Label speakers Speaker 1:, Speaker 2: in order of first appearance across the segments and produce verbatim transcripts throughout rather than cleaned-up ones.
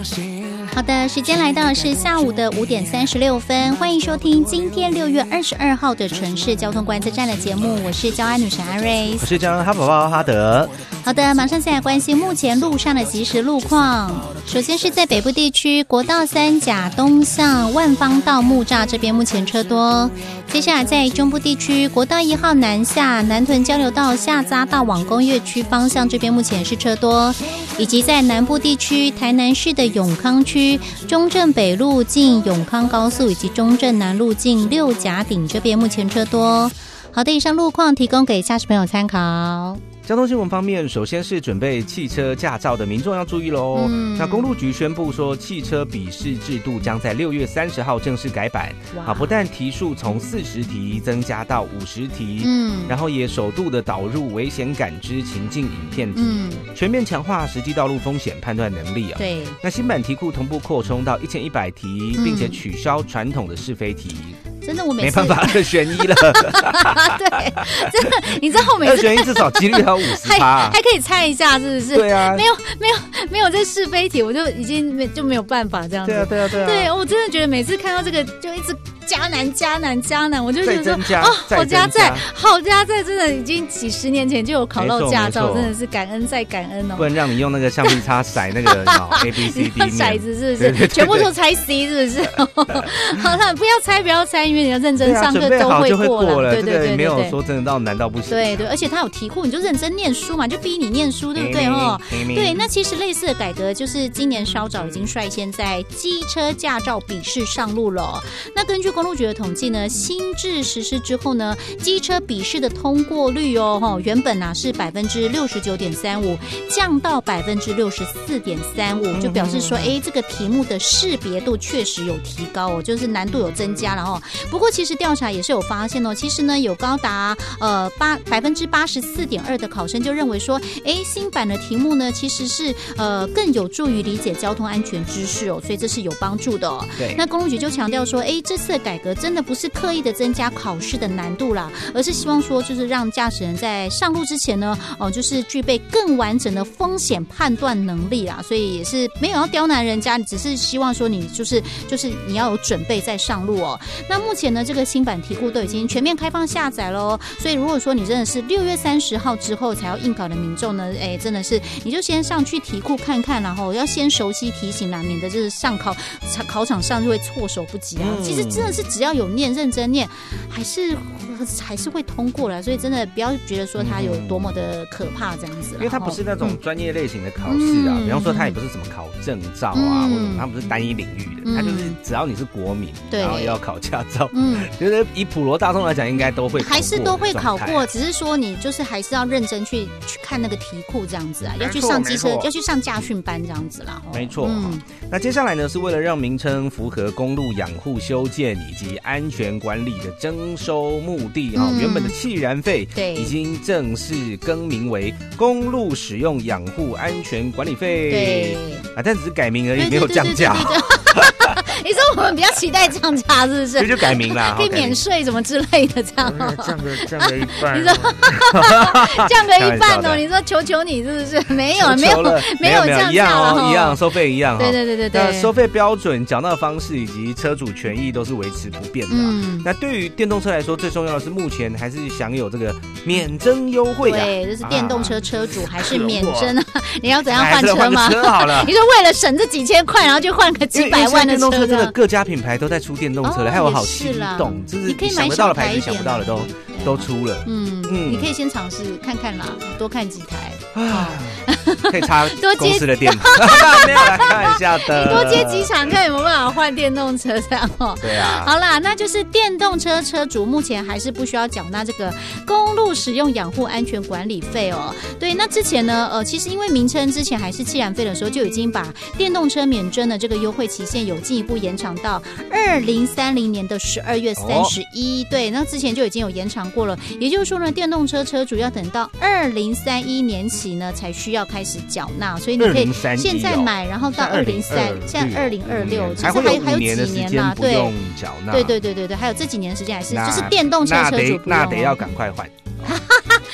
Speaker 1: 好的，时间来到是下午的五点三十六分，欢迎收听今天六月二十二号的城市交通观测站的节目，我是交安女神阿瑞，
Speaker 2: 我是交安哈宝宝哈德。
Speaker 1: 好的，马上再来关心目前路上的即时路况。首先是在北部地区，国道三甲东向万方到木栅这边目前车多。接下来在中部地区，国道一号南下南屯交流道下匝道往工业区方向这边目前是车多，以及在南部地区，台南市的永康区中正北路进永康高速以及中正南路进六甲顶这边目前车多。好的，以上路况提供给驾驶朋友参考。
Speaker 2: 交通新闻方面，首先是准备汽车驾照的民众要注意喽。嗯、那公路局宣布说，汽车笔试制度将在六月三十号正式改版。啊，不但题数从四十题增加到五十题，嗯，然后也首度的导入危险感知情境影片题，嗯，全面强化实际道路风险判断能力啊。对，那新版题库同步扩充到一千一百题，并且取消传统的是非题。
Speaker 1: 真的，我每
Speaker 2: 次没办法，二选一了。
Speaker 1: 对，真的，你知道我每次
Speaker 2: 二选一至少几率还有五十趴，
Speaker 1: 还可以猜一下，是不是？
Speaker 2: 对啊，
Speaker 1: 没有没有没有这是非题，我就已经没就没有办法这样子。
Speaker 2: 对啊对啊对啊。
Speaker 1: 对，我真的觉得每次看到这个就一直加难加难加难，我就觉得说
Speaker 2: 哦，
Speaker 1: 好加载好加载，真的已经几十年前就有考到驾照，真的是感恩再感恩哦。
Speaker 2: 不能让你用那个橡皮擦骰那个 A B C D
Speaker 1: 骰子，是不是？全部都猜 C 是不是？好了，不要猜不要猜，因为你要认真上课都会过了。对对对对，
Speaker 2: 没有说真的到难到不行。
Speaker 1: 对对，而且他有题库，你就认真念书嘛，就逼你念书，对不对哦？对，那其实类似的改革就是今年稍早已经率先在机车驾照笔试上路了。那根据公路局的统计呢，新制实施之后呢，机车笔试的通过率哦，原本啊是百分之六十九点三五，降到百分之六十四点三五，就表示说，哎，这个题目的识别度确实有提高哦，就是难度有增加了哦。不过其实调查也是有发现哦，其实呢有高达呃八百分之八十四点二的考生就认为说，哎，新版的题目呢其实是呃更有助于理解交通安全知识哦，所以这是有帮助的哦。对，那公路局就强调说，哎，这次的改革真的不是刻意的增加考试的难度啦，而是希望说就是让驾驶人在上路之前呢，哦，就是具备更完整的风险判断能力啦，所以也是没有要刁难人家，只是希望说你就是就是你要有准备再上路哦。那目前呢，这个新版题库都已经全面开放下载喽，所以如果说你真的是六月三十号之后才要应考的民众呢，哎，真的是你就先上去题库看看，然后要先熟悉题型啦，免得就是上考考场上就会措手不及啊。嗯、其实真的是只要有念认真念，还是还是会通过了，所以真的不要觉得说它有多么的可怕这样子。
Speaker 2: 因为它不是那种专业类型的考试啊，嗯、比方说它也不是什么考证照啊，嗯、或者它不是单一领域的，嗯、它就是只要你是国民，然后要考驾照，嗯，就是以普罗大众来讲，应该都会考过，
Speaker 1: 还是都会考过，只是说你就是还是要认真去去看那个题库这样子啊，要去上机车，要去上驾训班这样子啦。
Speaker 2: 没错，嗯，那接下来呢，是为了让名称符合公路养护修建以及安全管理的征收目的哈，嗯、原本的汽燃费对已经正式更名为公路使用养护安全管理费，对啊，但只是改名而已，没有降价。
Speaker 1: 你说我们比较期待降价是不是？
Speaker 2: 所以就改名啦，
Speaker 1: 可以免税什么之类的这样。
Speaker 2: 降个降个一半，
Speaker 1: 你说降个一半哦？你说求求你是不是？没有没有没有降价了，
Speaker 2: 一样收费一样。
Speaker 1: 对对对对对。
Speaker 2: 那收费标准、缴纳方式以及车主权益都是维持不变的。嗯。那对于电动车来说，最重要的是目前还是享有这个免征优惠的。
Speaker 1: 对，就是电动车车主还是免征啊？你要怎样换车吗？
Speaker 2: 车好了。
Speaker 1: 你说为了省这几千块，然后就换个几百万的车？
Speaker 2: 真的各家品牌都在出电动车了，害我好激动，就是想得到的牌子、想不到的都都出了。嗯
Speaker 1: 嗯，你可以先尝试看看啦，多看几台
Speaker 2: 啊，可以插公司的电，没有来看一下的。
Speaker 1: 你多接几场，看有没有办法换电动车这样哦。
Speaker 2: 对啊。
Speaker 1: 好啦，那就是电动车车主目前还是不需要缴纳这个公路使用养护安全管理费哦。对，那之前呢，呃，其实因为名称之前还是汽燃费的时候，就已经把电动车免征的这个优惠期限有进一步延长到二零三零年的十二月三十一。对，那之前就已经有延长过了。也就是说呢，电动车车主要等到二零三一年起呢，才需要开始缴纳。所以你可以现在买，然后到二零三，现在二零二六，其实还还有几年嘛？对，对对对对对，还有这几年的时间还是就是电动车车主不用、哦、
Speaker 2: 那得那得要赶快换。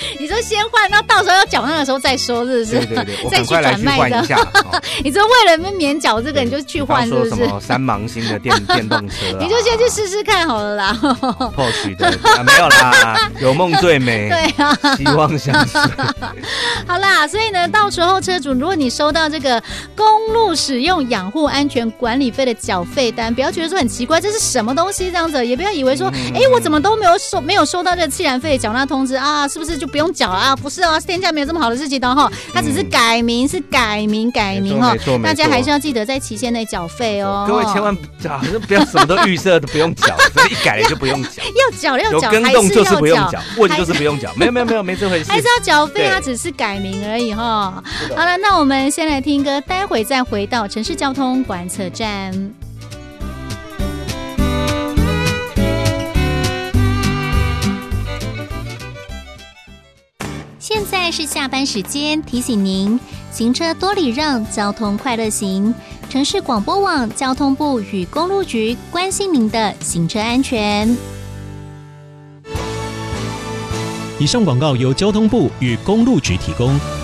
Speaker 1: 你说先换，那到时候要缴纳的时候再说，是不是？
Speaker 2: 对对对，我
Speaker 1: 再
Speaker 2: 赶快来去换一下。哦、
Speaker 1: 你说为了免缴这个，你就去换，是不是？
Speaker 2: 说什么三芒星的电电动车、啊，
Speaker 1: 你就先去试试看好了啦。
Speaker 2: 或许的、啊、没有啦，有梦最美。
Speaker 1: 对啊，
Speaker 2: 希望相随。
Speaker 1: 好啦，所以呢，到时候车主，如果你收到这个公路使用养护安全管理费的缴费单，不要觉得说很奇怪，这是什么东西这样子，也不要以为说，哎、嗯，我怎么都没有收没有收到这个汽燃费缴纳通知啊，是不是就不用缴了啊？不是哦，天下没有这么好的事情的哈，它只是改名，嗯、是改名改名哈，大家还是要记得在期限内缴费哦。
Speaker 2: 各位千万不要什么都预设都不用缴，所以一改了就不用缴。
Speaker 1: 要缴要缴，
Speaker 2: 有更动就是不用缴，问就是不用缴，没有没有没有没这回事，
Speaker 1: 还是要缴费，它只是改名而已哈。好了，那我们先来听歌，待会再回到城市交通观测站。现在是下班时间，提醒您行车多礼让，交通快乐行。城市广播网交通部与公路局关心您的行车安全。
Speaker 3: 以上广告由交通部与公路局提供。